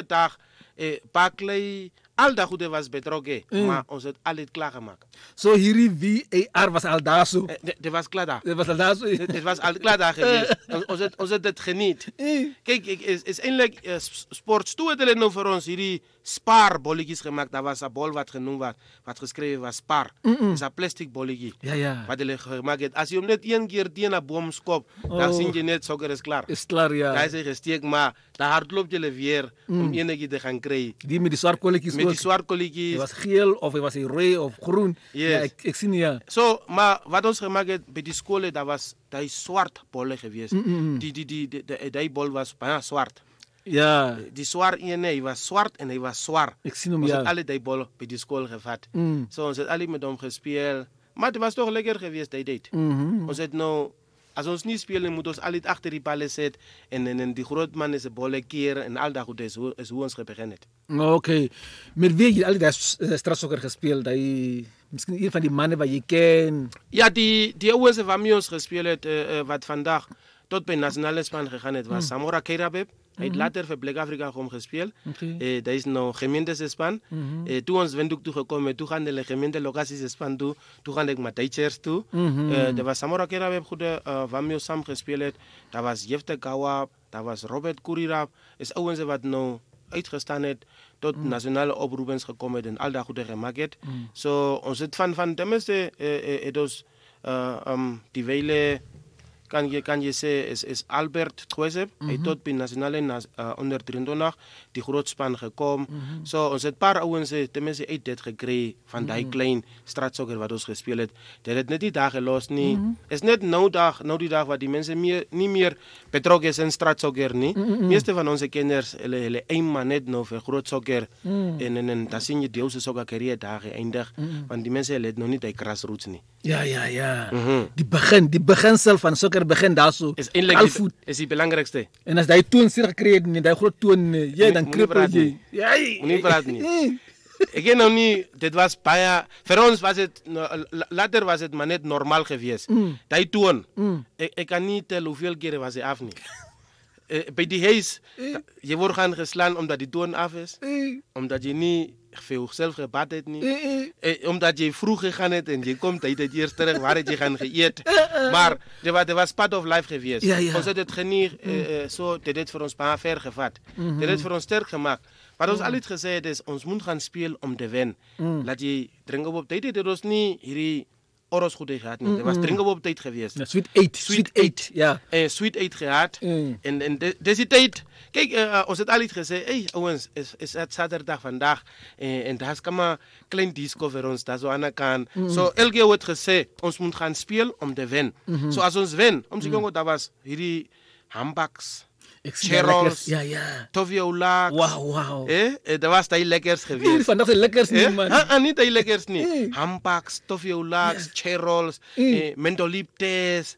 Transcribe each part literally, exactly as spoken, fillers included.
dag, eh, Barkley, al dat goede was betrokken, mm. maar ons het al het klaargemaakt. Zo so, hierdie V A R was al daar zo? Het was klaar daar. Het was al daar zo? Het was al klaar daar geweest. ons, het, ons het het geniet. Kijk, ik, is, is eindelijk uh, sport. Toen het nou voor ons hierdie spaarbolletjes gemaakt. Dat was een bol wat genoemd was, wat geschreven was spaar. Dat is een plastic bolletje. Ja, ja. Wat hulle gemaakt het. Als je hem net één keer tegen een boom skop, oh. dan zie je net, sokker is klaar. Is klaar, ja. Hij is gesteek, maar daar hardloopt je weer mm. om enige te gaan krijgen. Die met die zwart kolletjes Met die zwart kolletjes. Het was geel, of het was rood of groen. Yes. Ja, ik, ik zie niet, ja. So, maar wat ons gemaakt heeft bij die scholen, dat was die zwart bollen geweest. Mm -mm. Die, die, die, die, die, die bol was bijna zwart. Ja. Die zwaar, nee, hij was zwart en hij was zwaar. Ik zie hem, ja. ja. Ons het alle die bollen bij die school gevat. Mm. So, ons het alle met hem gespeeld. Maar het was toch lekker geweest, die deed. Mm -hmm. Ons het nou... Als ons niet spelen, moet ons altijd achter die ballen zitten. En, en, en die grote man is de bollen keren. En al dat goed is, is hoe ons beginnen. Oké. Okay. Met wie heb je altijd uh, straatsokker gespeeld? Die, misschien een van die mannen wat je kent? Ja, die, die oude van ons gespeeld heeft, uh, uh, wat vandaag tot bij nationale span gegaan het, was mm. Samora Keirabeb. Hij heeft later voor Black Africa gespeeld. Okay. Uh, dat is nou gemeentespan. Mm-hmm. Uh, toen ons wenduk toegekomen, toen gaan de gemeente locatiespan toe. Toen gaan ik met teachers toe. Mm-hmm. Uh, dat was Samora Keirabeb goede uh, van ons samen gespeeld. Dat was Jefte Kawab. Dat was Robert Kurirab. Is ouwens wat nou uitgestaan heeft tot mm. nationale oproepens gekomen en al dat goede gemaakt heeft. Mm. So, ons het van, van tenminste, uh, uh, dus, uh, um, die wele... Kan je, kan je zeggen, is, is Albert Twesep. Mm-hmm. Hij tot bij nationale na, uh, onder drieëntwintig, die grootspan gekomen. Mm-hmm. So, ons het paar ouwens tenminste uit dit gekregen van mm-hmm. die klein straatsokker wat ons gespeeld heeft. Dat het net die dagen los niet. Mm-hmm. is net nou dag, nou die dag waar die mensen meer, niet meer betrokken zijn in straatsokker niet. Mm-hmm. De meeste van onze kinders, hebben één man net nou voor grootsokker. Mm-hmm. En, en, en dan zie je deelse sokker carrière dagen eindig. Mm-hmm. Want die mensen hebben nog niet die grassroots niet. Ja, ja, ja. Mm-hmm. Die begin, die beginsel van sokker begin daar zo. Is eindelijk die, is die belangrijkste. En als die toon zich creëert, die grote toon, jij dan krippel je. Moet niet praten niet. Ik weet nog niet, dit was bijna, voor ons was het, later was het maar net normaal geweest. Mm. Die toon, mm. ik, ik kan niet tellen hoeveel keren was hij af niet. uh, bij die huis, mm. je wordt gaan geslaan omdat die toon af is. Mm. Omdat je niet veel zelf gebad hebt niet. Mm. Uh, omdat je vroeg gegaan hebt en je komt uit het eerst terug waar je gaan geëet. Maar dat was part of life geweest. Ja, ja. Ons had het geniet, uh, uh, zo, dit heeft voor ons bijna ver gevat. Mm-hmm. Dit heeft voor ons sterk gemaakt. Wat ons mm. altijd gezegd is, ons moet gaan spelen om te winnen. Mm. Laat je drinken op tijd. Dit was niet hierdie oros goed gehad. Het was drinken op tijd geweest. Ja, sweet eight. Sweet eight, ja. En sweet eight gehad. Mm. En, en de, deze tijd, kijk, uh, ons had altijd gezegd, hey, jongens, is, is het zaterdag vandaag. En, en daar is een klein disco voor ons, dat zo aan de kant. Zo, mm. so, elke keer wordt gezegd, ons moet gaan spelen om te winnen. Zo, mm-hmm. so, als ons winnen, om te mm. kijken, dat was hierdie handbags. Cheryl's, ja, ja. Toviolax. Wauw, wauw. Eh? Dat was die lekkers geweest. Vandaag de lekkers niet, eh? man. Ah, ah, niet die lekkers niet. Mm. Hampax, Toviolax, ja. Cheryl's, mm. eh, Mentoliptes.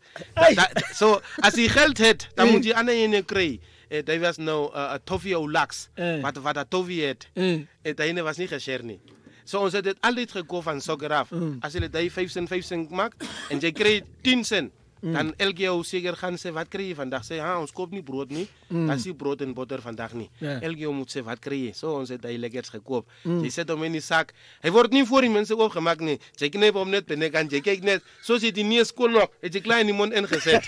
So, als je geld hebt, dan mm. moet je andere ene krijgen. Eh, dat was nou uh, Toviolax. Mm. Wat, wat dat Tovi het. Mm. Eh, dat ene was niet geshared niet. Zo, ons heeft het altijd gekocht van sokker af. Mm. Als je dat vijf cent, vijf cent maakt, en je krijgt tien cent. Mm. Dan elke keer zeker gaan ze wat krijg je vandaag. Zeg, ha, ons koopt niet brood niet. Mm. Dan zie brood en boter vandaag niet. Yeah. Elke keer moet ze wat krijg je. Zo, ons heeft dat lekkers gekoopt. Mm. Je zet hem in die zak. Hij wordt niet voor die mensen opgemaakt. Nee. Je knijpt hem net binnen en je kijkt net. Zo zit hij niet in school nog. Het is klein in die mond ingezet.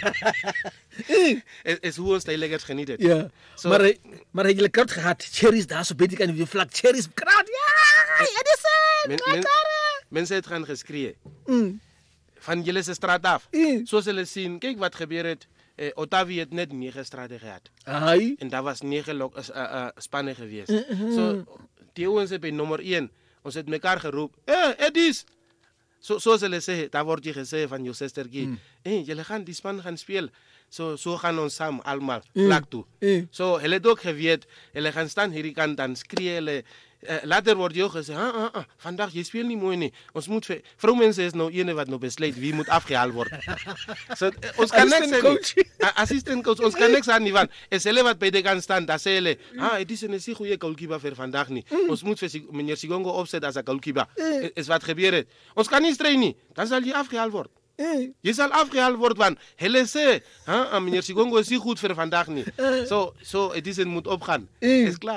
is, is hoe ons dat lekkers genieten. Yeah. So, maar maar heb je lekker gehad? Cherries daar zo beetje kan je vlak. Cherries kraat. Ja, het is het. Men, men, mensen het gaan geschreven. Mm. Van jullie straat af. Mm. Zo zullen zien, kijk wat gebeurt. Uh, Otavi heeft net negen straten gehad. Ai. En dat was negen uh, uh, spannen geweest. Mm-hmm. So, die jongens hebben nummer één. Ons heeft elkaar geroepen. Hé, hey, Edis. Zo so, so zullen zeggen, daar wordt je gezegd van je zusterkie. Mm. Hey, jullie gaan die span gaan spelen. Zo so, so gaan ons samen allemaal mm. vlak toe. Mm. Zo, so, jullie ook geweten. Jullie gaan staan hier kan dan schreeuwen. Uh, later wordt je ook gezegd, ah, ah, ah, vandaag je speelt niet mooi niet. Ons moet ve- vrouwmensen is nou ene wat nou besluit wie moet afgehaald worden. So, uh, ons kan niks coach. Uh, assistent coach, ons kan niks aan die van. En ze wat bij de kan staan, dat ze ah, het is een zeer goede goalkeeper voor vandaag niet. Mm. Ons moet voor meneer Sigongo opzetten als een goalkeeper. Mm. Is wat gebeurt. Ons kan niet trainen, dan zal je afgehaald worden. Mm. Je zal afgehaald worden, want hele ze, ah, meneer Sigongo is zeer goed voor vandaag niet. Zo, mm. so, so, het is een moet opgaan. Mm. Is klaar.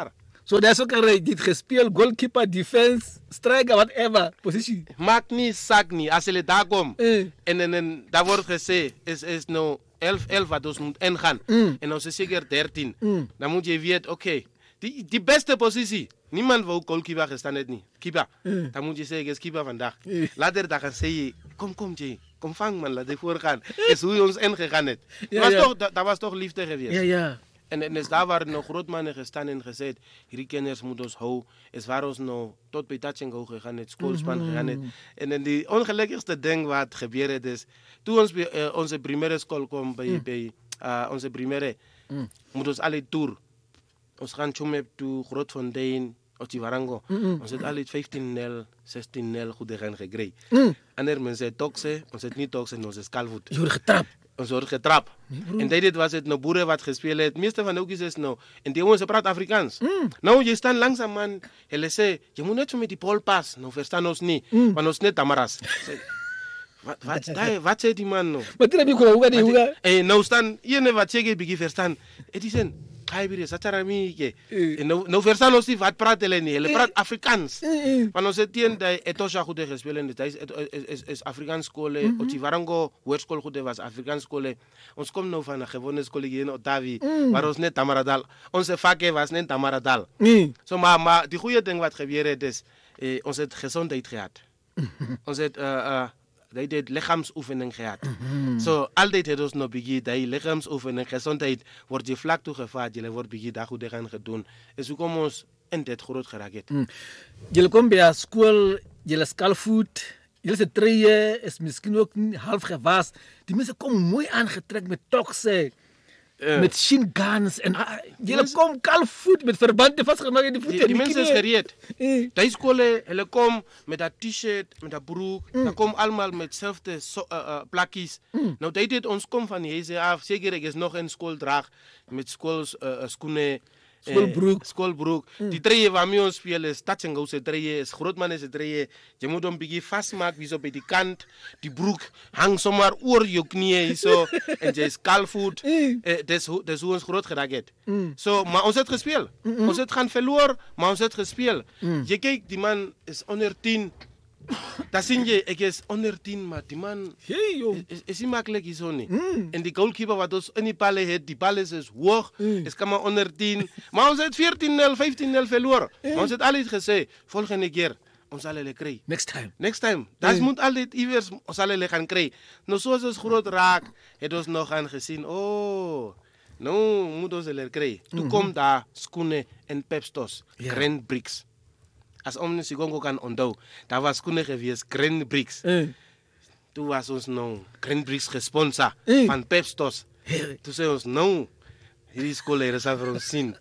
So daar's ook een dit gespeeld, goalkeeper, defense, striker, whatever, positie. Maakt niet zak niet, als je daar komt. Eh. En, en, en daar wordt gezegd, is, is nou elf, elf wat ons moet ingaan. Mm. En dan is zeker dertien. Mm. Dan moet je weten, oké, okay, die, die beste positie. Niemand wil goalkeeper gestaan het niet. Keeper. Mm. Dan moet je zeggen, is keeper vandaag. Mm. Later dan gaan zeggen, kom, kom Jay. Kom vang man, laat je voorgaan. Is hoe je ons ingegaan hebt. Ja, was ja. toch, dat, dat was toch liefde geweest. Ja, ja. En, en is daar waar nog groot mannen gestaan en gezegd, hierdie kinders moet ons houden. Is waar ons nou tot bij Tatchengo gegaan het, schoolspan Mhm. gegaan het. En, en die ongelukkigste ding wat gebeurd is, toen ons bij uh, onze primaire school kwam, bij, Mm. bij uh, onze primaire, Mm. moet ons alle tour. Ons gaan Chumep toe, Grootfontein, Ochiwarango. Mm-mm. Ons het alle vijftien nul, zestien nul goede gaan gekregen. Mm. Ander mensen het tokse, ons het niet tokse, ons is kalvoet. Je wordt getrapt. Ons wordt getrapt. bro. En dit was het nou boeren wat gespeeld het. Meeste van ook is het nou. En die jongens praten Afrikaans. Mm. Nou, je staat langzaam man. Hij zei, je moet net zo met die polpas. Nou, verstaan ons niet. Mm. Want ons net tamaras. Zei, Wat, wat, wat, wat zei die man nou? Maar toen heb je gewoon, hoe gaat die, hoe gaat? Eh, nou staan, je wat zeg ik begin verstaan. Het is een, kai bire, satarami ke. Eh. En nou, nou verstaan ons niet wat praat hij niet. Hij praat Afrikaans. Eh, eh. Want ons het tien dat etosha goed gespeeld en dat is is is, is Afrikaans school. Ochiwarango hoërskool goed was Afrikaans school. Ons kom nou van een gewone school hier in Otavi, maar ons net Tamaradal. Onze vakke was net Tamaradal. Mm. So maar maar die goeie ding wat gebeurd is, eh, ons het gezondheid gehad. Ons het uh, uh, dat het lichaamsoefening gehad. So altijd het ons nog begin dat je lichaamsoefening gezondheid wordt je vlak toegevaard, je wordt begin daar goed gaan gedaan. Dus hoe kom ons in dit groot geraakt? Mm. Jullie komen bij school, jullie skalfood, jullie zijn treden, is misschien ook niet half gewas. Die mensen komen mooi aangetrekt met toxen, Uh, met shin guns. En ah, jullie mensen- komen kalfood met verbanden vastgemaakt in de voeten. die, die mensen is gereed. Eh. Die scholen, hulle kom met dat t-shirt, met dat broek. Dan kom allemaal met hetzelfde so, uh, uh, plakjes. Nou, dat dit ons komt van deze af. Zeker, ik is nog in school draag met schools uh, uh, schoenen. eh, Schoolbroek. schoolbroek. Die treien waarmee ons spelen is Tatsengouse treien, is grootmannen treien. Je moet hem begin vastmaken, wie zo bij die kant. Die broek hangt zomaar oor je knieën zo. En je is kalvoet. Mm. Eh, dat is hoe dat is hoe ons groot geraakt. So, maar ons het gespeeld. Ons het gaan verloren, maar ons het gespeeld. Je kijkt, die man is onder tien. Dat zie je, ik is onder tien, maar die man Hey, joh. is, is niet makkelijk is zo niet. En die goalkeeper wat ons in die palle heeft, die palle is is hoog, is kan maar onder tien. Maar ons het veertien nul, vijftien nul verloren. Maar ons het altijd gezegd, volgende keer, ons zal het krijgen. Next time. Next time. Dat moet altijd iewers, ons zal het gaan krijgen. Nou, zoals ons groot raak, het ons nog aan gezien, oh, nou moet ons het krijgen. Toen komt daar schoenen en pepstos, Ja. Grand Bricks. Als om Sigongo kan onthouden, dat was schoenen geweest, Grand Bricks. Eh. Toen was ons nou Grand Bricks gesponsord Mm. van Pepstos. Hey. Toen zei ons, nou, hierdie schoolleiders zal voor ons zien.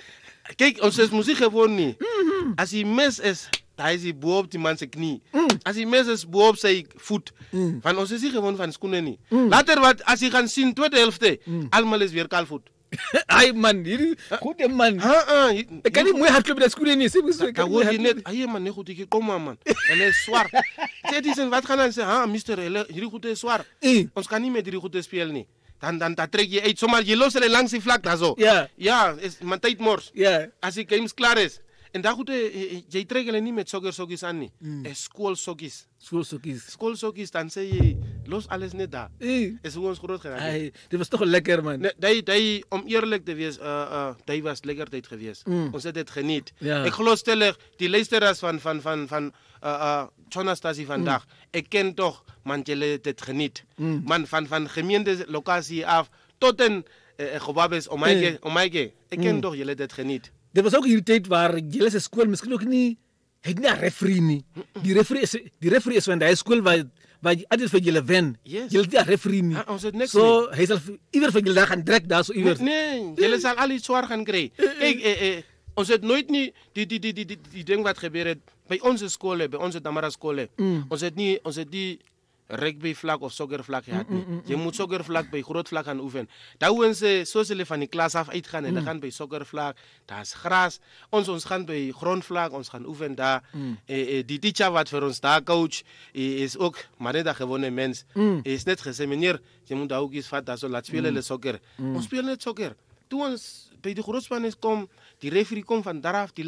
Kijk, ons is muziek gewoon niet. Als hij mes is, dan is hij boven die man zijn knie. Als hij mes is, boven zijn voet. Van ons is hij gewoon van schoenen niet. Later, wat, als hij gaat zien, tweede helft, allemaal is weer kalvoet. Ai man, jullie goede man. Ah, ah, Ik kan niet mooi hardlopen naar school niet. Ik dan hoor je net, ah man, nee goed, ik kom maar man. Hij is zwaar. Zeg die zijn, wat gaan dan zeggen? Ah, mister, hierdie goed is zwaar. Eh. Ons kan niet met hierdie goed spelen niet. Dan, dan, dan trek je uit, zomaar je los er langs die vlak daar zo. Ja. Ja, is mijn tijd mors. Ja. Als die games klaar is. En daar goed, je trekt je niet met sokkersokjes aan niet. Mm. Schoolsokjes. Schoolsokjes. Schoolsokjes, dan zeg je, los alles net daar. Eh. Is hoe ons groot geraakt. Ai, dit was toch lekker man. Nee, die, die, om eerlijk te wees, uh, uh, die was lekker tijd geweest. Mm. Ons het het geniet. Ja. Ik geloof stellig, die luisteraars van, van, van, van uh, uh, Jonastasie vandaag, ik ken toch, man, jullie het geniet. Mm. Man, van, van gemeente locatie af, tot een uh, Gobabes, Omaike, Mm. Omaike, ik ken toch, jullie het geniet. Er was ook hier tijd waar jullie school misschien ook niet, hij niet een referee niet. Die referee is, die referee is van de school waar, waar je altijd van jullie wen. Yes. Jullie niet een referee niet. Ah, ons het niks Zo, hij zal ieder van jullie gaan direct daar zo ieder. Nee, jullie zal al iets zwaar gaan krijgen. Kijk, eh, eh, ons het nooit niet, die, die, die, die, die, die ding wat gebeurt bij onze scholen, bij onze Tamara scholen. Mm. Ons het niet, ons het die rugby vlak of soccer vlak gehad niet. Je moet soccer vlak bij groot vlak gaan oefenen. Daar hoe ze, zo zullen van die klas af uitgaan en dan gaan bij soccer vlak, daar is gras. Ons, ons gaan bij grondvlak, ons gaan oefenen daar. Eh, eh, die teacher wat voor ons daar coach, eh, is ook maar net een gewone mens. Mm. Is net gezegd, meneer, je moet daar ook iets vatten, zo laat spelen mm. soccer. Ons spelen net soccer. Toen ons by die grootspan is kom, die referee kom van daar af, die